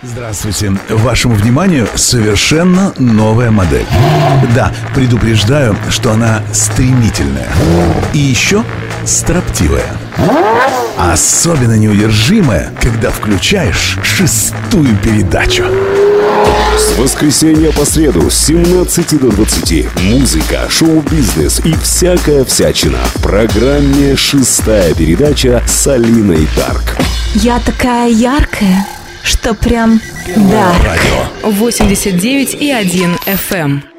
Здравствуйте. Вашему вниманию совершенно новая модель. Да, предупреждаю, что она стремительная. И еще строптивая. Особенно неудержимая, когда включаешь 6-ю передачу. С воскресенья по среду с 17 до 20. Музыка, шоу-бизнес и всякая всячина. В программе «6-я передача» с Алиной Дарк. Я такая яркая, что прям дарк. 89,1 FM.